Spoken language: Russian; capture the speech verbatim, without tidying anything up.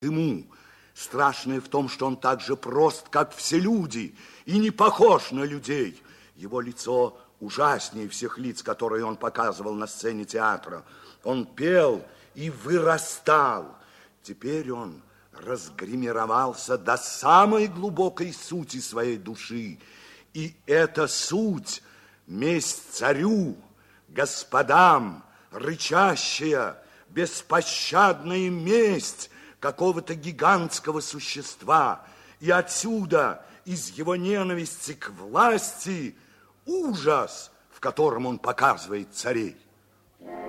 ему. Страшное в том, что он так же прост, как все люди, и не похож на людей. Его лицо ужаснее всех лиц, которые он показывал на сцене театра. Он пел и вырастал. Теперь он разгримировался до самой глубокой сути своей души. И эта суть – месть царю, господам, рычащая, беспощадная месть какого-то гигантского существа. И отсюда, из его ненависти к власти, ужас, в котором он показывает царей.